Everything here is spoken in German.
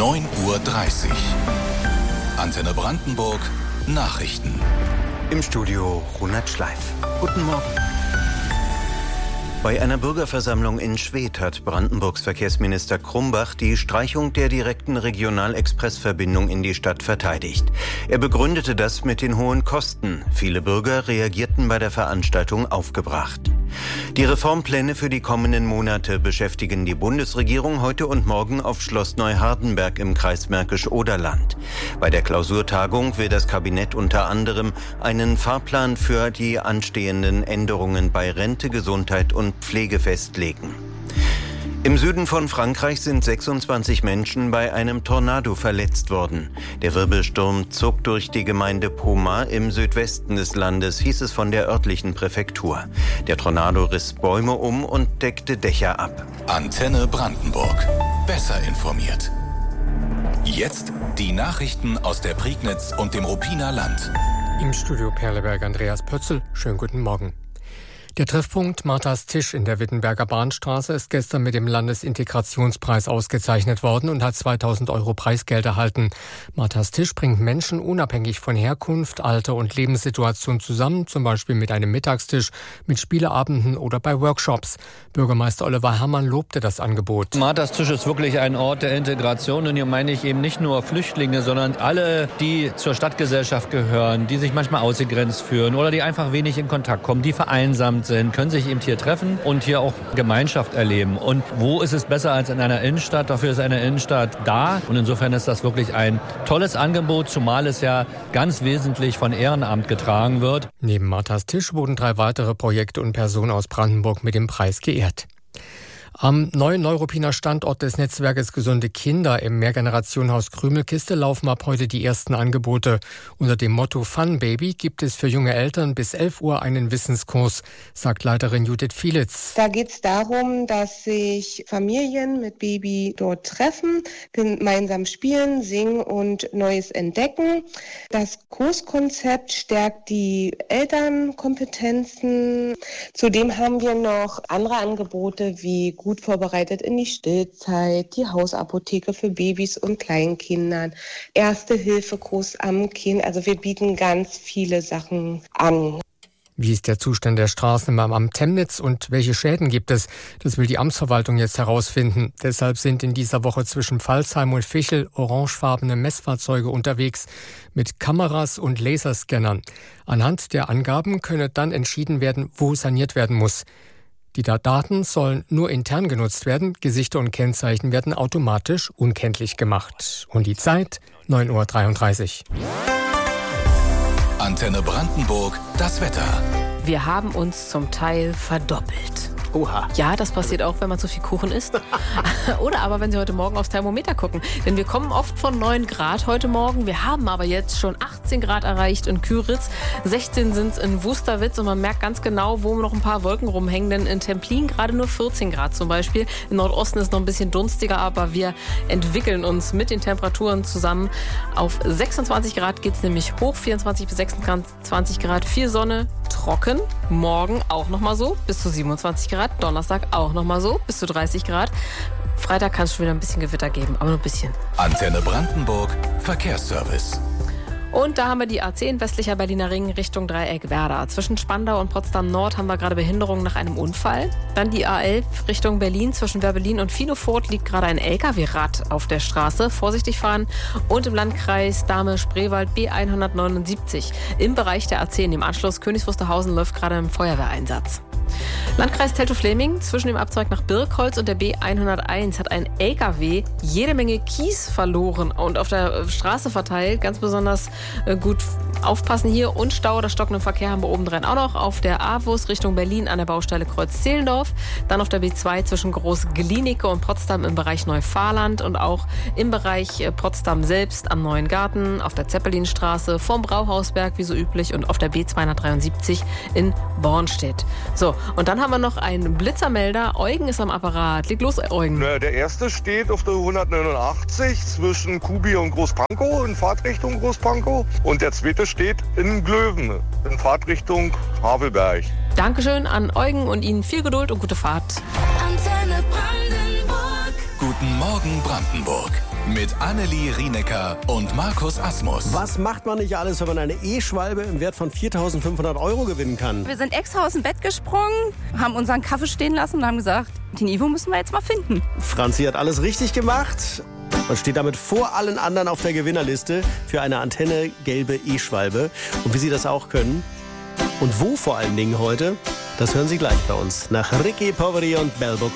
9:30 Uhr. Antenne Brandenburg Nachrichten. Im Studio Ronald Schleif. Guten Morgen. Bei einer Bürgerversammlung in Schwedt hat Brandenburgs Verkehrsminister Krumbach die Streichung der direkten Regional-Express-Verbindung in die Stadt verteidigt. Er begründete das mit den hohen Kosten. Viele Bürger reagierten bei der Veranstaltung aufgebracht. Die Reformpläne für die kommenden Monate beschäftigen die Bundesregierung heute und morgen auf Schloss Neuhardenberg im Kreis Märkisch-Oderland. Bei der Klausurtagung will das Kabinett unter anderem einen Fahrplan für die anstehenden Änderungen bei Rente, Gesundheit und Pflege festlegen. Im Süden von Frankreich sind 26 Menschen bei einem Tornado verletzt worden. Der Wirbelsturm zog durch die Gemeinde Pomat im Südwesten des Landes, hieß es von der örtlichen Präfektur. Der Tornado riss Bäume um und deckte Dächer ab. Antenne Brandenburg. Besser informiert. Jetzt die Nachrichten aus der Prignitz und dem Ruppiner Land. Im Studio Perleberg Andreas Pötzl. Schönen guten Morgen. Der Treffpunkt Marthas Tisch in der Wittenberger Bahnstraße ist gestern mit dem Landesintegrationspreis ausgezeichnet worden und hat 2.000 € Preisgeld erhalten. Marthas Tisch bringt Menschen unabhängig von Herkunft, Alter und Lebenssituation zusammen, zum Beispiel mit einem Mittagstisch, mit Spieleabenden oder bei Workshops. Bürgermeister Oliver Herrmann lobte das Angebot. Marthas Tisch ist wirklich ein Ort der Integration und hier meine ich eben nicht nur Flüchtlinge, sondern alle, die zur Stadtgesellschaft gehören, die sich manchmal ausgegrenzt fühlen oder die einfach wenig in Kontakt kommen, die vereinsamt sind, können sich eben hier treffen und hier auch Gemeinschaft erleben. Und wo ist es besser als in einer Innenstadt? Dafür ist eine Innenstadt da. Und insofern ist das wirklich ein tolles Angebot, zumal es ja ganz wesentlich von Ehrenamt getragen wird. Neben Marthas Tisch wurden 3 weitere Projekte und Personen aus Brandenburg mit dem Preis geehrt. Am neuen Neuruppiner Standort des Netzwerkes Gesunde Kinder im Mehrgenerationenhaus Krümelkiste laufen ab heute die ersten Angebote. Unter dem Motto Fun Baby gibt es für junge Eltern bis 11 Uhr einen Wissenskurs, sagt Leiterin Judith Fielitz. Da geht es darum, dass sich Familien mit Baby dort treffen, gemeinsam spielen, singen und Neues entdecken. Das Kurskonzept stärkt die Elternkompetenzen. Zudem haben wir noch andere Angebote wie gut vorbereitet in die Stillzeit, die Hausapotheke für Babys und Kleinkindern, Erste-Hilfe-Kurs am Kind. Also wir bieten ganz viele Sachen an. Wie ist der Zustand der Straßen beim Amt Temnitz und welche Schäden gibt es? Das will die Amtsverwaltung jetzt herausfinden. Deshalb sind in dieser Woche zwischen Pfalzheim und Fichel orangefarbene Messfahrzeuge unterwegs mit Kameras und Laserscannern. Anhand der Angaben könne dann entschieden werden, wo saniert werden muss. Die Daten sollen nur intern genutzt werden, Gesichter und Kennzeichen werden automatisch unkenntlich gemacht. Und die Zeit 9:33 Uhr. Antenne Brandenburg, das Wetter. Wir haben uns zum Teil verdoppelt. Oha. Ja, das passiert auch, wenn man zu viel Kuchen isst. Oder aber, wenn Sie heute Morgen aufs Thermometer gucken. Denn wir kommen oft von 9 Grad heute Morgen. Wir haben aber jetzt schon 18 Grad erreicht in Küritz. 16 sind es in Wusterwitz. Und man merkt ganz genau, wo noch ein paar Wolken rumhängen. Denn in Templin gerade nur 14 Grad zum Beispiel. Im Nordosten ist noch ein bisschen dunstiger. Aber wir entwickeln uns mit den Temperaturen zusammen. Auf 26 Grad geht es nämlich hoch. 24 bis 26 Grad. Viel Sonne, trocken. Morgen auch nochmal so. Bis zu 27 Grad. Donnerstag auch nochmal so, bis zu 30 Grad. Freitag kann es schon wieder ein bisschen Gewitter geben, aber nur ein bisschen. Antenne Brandenburg, Verkehrsservice. Und da haben wir die A10 westlicher Berliner Ring Richtung Dreieck Werder. Zwischen Spandau und Potsdam Nord haben wir gerade Behinderungen nach einem Unfall. Dann die A11 Richtung Berlin. Zwischen Werbelin und Finofurt liegt gerade ein LKW-Rad auf der Straße. Vorsichtig fahren. Und im Landkreis Dahme-Spreewald B179. Im Bereich der A10 im Anschluss Königs Wusterhausen läuft gerade ein Feuerwehreinsatz. Landkreis Teltow-Fläming, zwischen dem Abzweig nach Birkholz und der B101 hat ein LKW jede Menge Kies verloren und auf der Straße verteilt. Ganz besonders gut aufpassen hier. Und Stau oder stockenden Verkehr haben wir obendrein auch noch auf der A-Bus Richtung Berlin an der Baustelle Kreuz-Zehlendorf. Dann auf der B2 zwischen Groß-Glienicke und Potsdam im Bereich Neufahrland und auch im Bereich Potsdam selbst am Neuen Garten, auf der Zeppelinstraße, vorm Brauhausberg wie so üblich und auf der B273 in Bornstedt. So, und dann haben wir noch einen Blitzermelder. Eugen ist am Apparat. Leg los, Eugen. Der erste steht auf der 189 zwischen Kubi und Großpankow in Fahrtrichtung Großpankow. Und der zweite steht in Glöwen in Fahrtrichtung Havelberg. Dankeschön an Eugen und Ihnen viel Geduld und gute Fahrt. Antenne Brandenburg. Guten Morgen. Morgen Brandenburg mit Annelie Rienecker und Markus Asmus. Was macht man nicht alles, wenn man eine E-Schwalbe im Wert von 4.500 € gewinnen kann? Wir sind extra aus dem Bett gesprungen, haben unseren Kaffee stehen lassen und haben gesagt, den Ivo müssen wir jetzt mal finden. Franzi hat alles richtig gemacht und steht damit vor allen anderen auf der Gewinnerliste für eine Antenne-gelbe E-Schwalbe. Und wie Sie das auch können und wo vor allen Dingen heute, das hören Sie gleich bei uns nach Ricky Poveri und Bell Book.